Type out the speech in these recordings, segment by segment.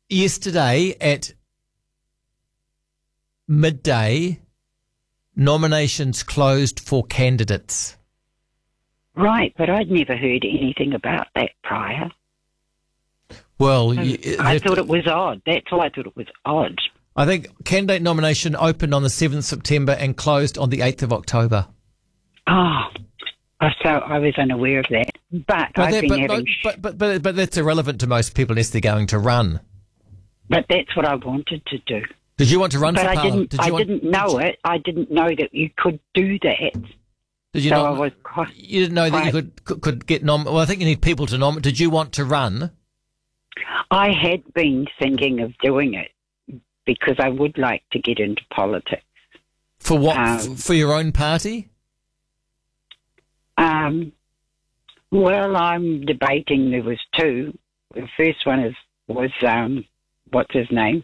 yesterday at midday, nominations closed for candidates. Right, but I'd never heard anything about that prior. Well, I thought it was odd. That's why I thought it was odd. I think candidate nomination opened on the 7th of September and closed on the 8th of October. Oh, so I was unaware of that. But that's irrelevant to most people unless they're going to run. But that's what I wanted to do. Did you want to run for Parliament? I didn't know it. I didn't know that you could do that. Did you not? You didn't know that you could get nominated. Well, I think you need people to nominate. Did you want to run? I had been thinking of doing it because I would like to get into politics. For what? For your own party? Well, I'm debating. There was two. The first one was what's his name?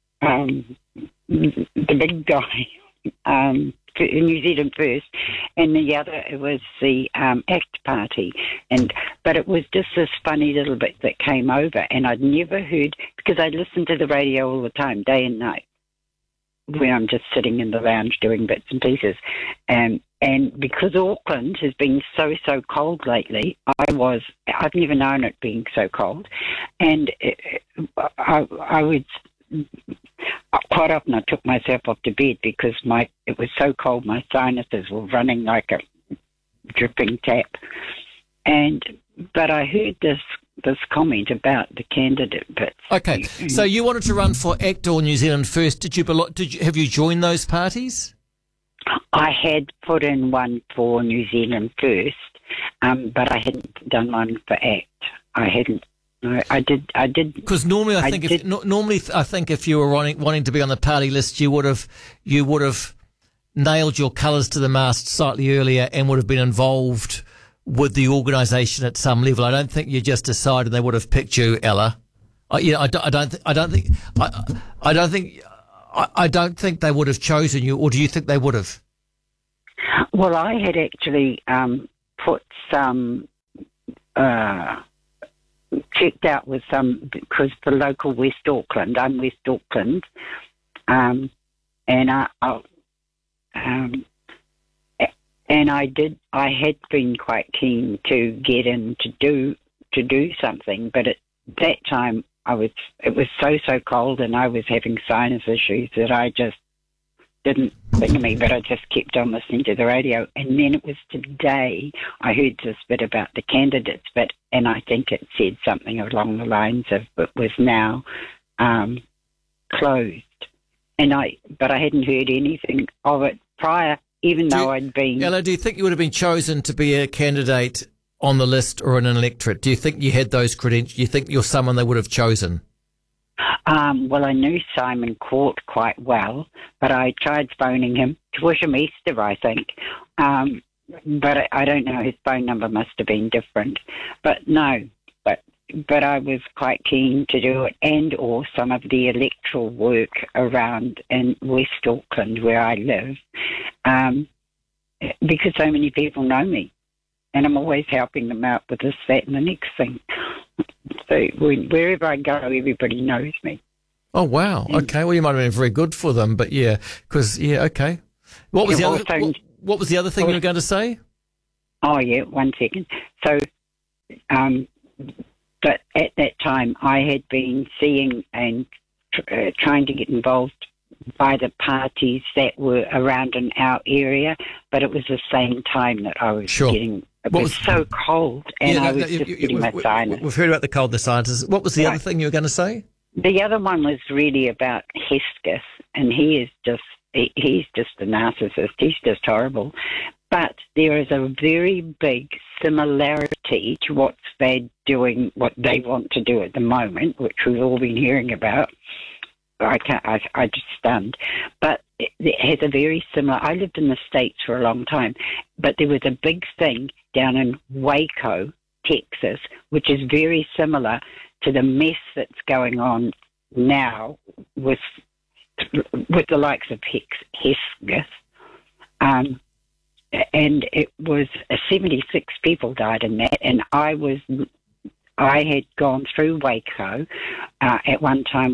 The big guy. New Zealand First, and the other was the ACT Party, but it was just this funny little bit that came over, and I'd never heard, because I listened to the radio all the time, day and night, when I'm just sitting in the lounge doing bits and pieces, and because Auckland has been so cold lately, I've never known it being so cold, and I would. Quite often I took myself off to bed because it was so cold, my sinuses were running like a dripping tap. But I heard this comment about the candidate bits. Okay, so you wanted to run for ACT or New Zealand First. Have you joined those parties? I had put in one for New Zealand First, but I hadn't done one for ACT. I hadn't. No, I did. Because normally, I think if you were wanting to be on the party list, you would have nailed your colours to the mast slightly earlier and would have been involved with the organisation at some level. I don't think you just decided they would have picked you, Ella. I don't think they would have chosen you, or do you think they would have? Well, I had actually put some. Checked out with some, because the local West Auckland, I'm West Auckland, and I had been quite keen to get in to do something, but at that time it was so cold, and I was having sinus issues that I just didn't think of me, but I just kept on listening to the radio. And then it was today I heard this bit about the candidates bit, and I think it said something along the lines of it was now closed. But I hadn't heard anything of it prior, even though I'd been... Ella, do you think you would have been chosen to be a candidate on the list or in an electorate? Do you think you had those credentials? Do you think you're someone they would have chosen? Well, I knew Simon Court quite well, but I tried phoning him to wish him Easter, I think. But I don't know, his phone number must have been different. But no, but I was quite keen to do it, and or some of the electoral work around in West Auckland where I live, because so many people know me, and I'm always helping them out with this, that, and the next thing. So wherever I go, everybody knows me. Oh, wow. Okay. Well, you might have been very good for them, but yeah, because, yeah, okay. What was the other thing you were going to say? Oh, yeah, 1 second. So, but at that time, I had been seeing and trying to get involved by the parties that were around in our area, but it was the same time that I was getting... It was so cold, and I was just getting my sinus. We've heard about the cold, the sinuses. What was the other thing you were going to say? The other one was really about Hesketh, and he's just a narcissist. He's just horrible. But there is a very big similarity to what they're doing, what they want to do at the moment, which we've all been hearing about. I just stunned. But it has a very similar... I lived in the States for a long time, but there was a big thing down in Waco, Texas, which is very similar to the mess that's going on now with the likes of Hesketh. And it was 76 people died in that, and I had gone through Waco at one time